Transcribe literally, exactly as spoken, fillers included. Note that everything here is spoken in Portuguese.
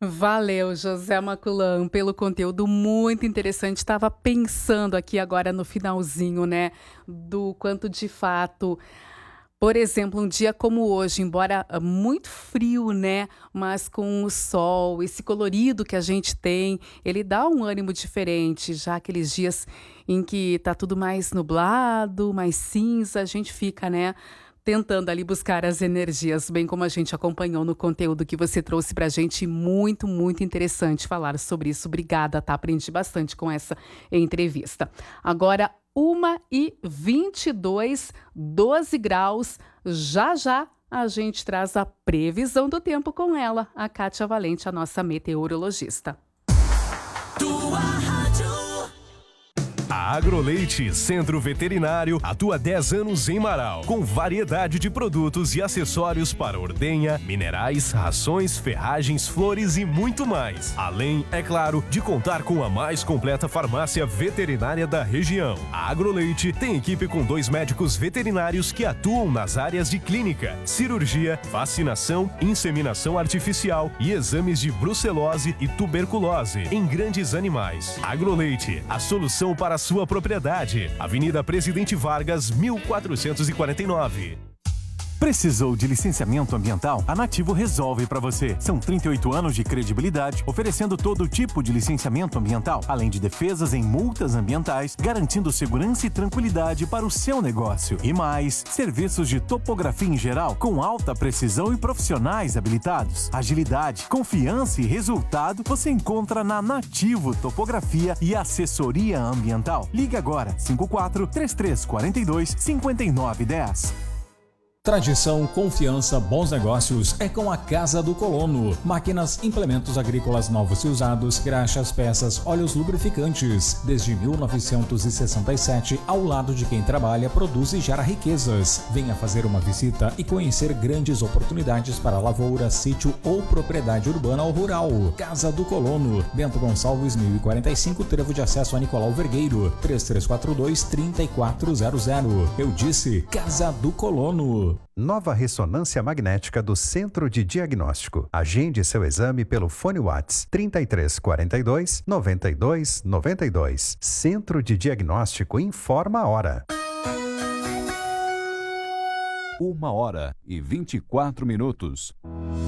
Valeu, José Maculan, pelo conteúdo muito interessante. Estava pensando aqui agora no finalzinho, né, do quanto de fato, por exemplo, um dia como hoje, embora ah, muito frio, né, mas com o sol, esse colorido que a gente tem, ele dá um ânimo diferente. Já aqueles dias em que tá tudo mais nublado, mais cinza, a gente fica, né, tentando ali buscar as energias, bem como a gente acompanhou no conteúdo que você trouxe pra gente, muito, muito interessante falar sobre isso. Obrigada, tá? Aprendi bastante com essa entrevista. Agora, uma e vinte e dois, doze graus. Já já a gente traz a previsão do tempo com ela, a Kátia Valente, a nossa meteorologista. Tua rádio. A Agroleite Centro Veterinário atua há dez anos em Marau, com variedade de produtos e acessórios para ordenha, minerais, rações, ferragens, flores e muito mais. Além, é claro, de contar com a mais completa farmácia veterinária da região. A Agroleite tem equipe com dois médicos veterinários que atuam nas áreas de clínica, cirurgia, vacinação, inseminação artificial e exames de brucelose e tuberculose em grandes animais. Agroleite, a solução para sua propriedade. Avenida Presidente Vargas, mil quatrocentos e quarenta e nove. Precisou de licenciamento ambiental? A Nativo resolve para você. São trinta e oito anos de credibilidade, oferecendo todo tipo de licenciamento ambiental, além de defesas em multas ambientais, garantindo segurança e tranquilidade para o seu negócio. E mais, serviços de topografia em geral, com alta precisão e profissionais habilitados. Agilidade, confiança e resultado você encontra na Nativo Topografia e Assessoria Ambiental. Ligue agora, cinco quatro, três três quatro dois, cinco nove um zero. Tradição, confiança, bons negócios é com a Casa do Colono. Máquinas, implementos agrícolas novos e usados, graxas, peças, óleos lubrificantes. Desde mil novecentos e sessenta e sete, ao lado de quem trabalha, produz e gera riquezas. Venha fazer uma visita e conhecer grandes oportunidades para lavoura, sítio ou propriedade urbana ou rural. Casa do Colono, Bento Gonçalves, mil e quarenta e cinco, trevo de acesso a Nicolau Vergueiro, três três quatro dois, três quatro zero zero. Eu disse Casa do Colono. Nova ressonância magnética do Centro de Diagnóstico. Agende seu exame pelo fone Whats trinta e três quarenta e dois, noventa e dois noventa e dois. Centro de Diagnóstico informa a hora. Uma hora e vinte e quatro minutos.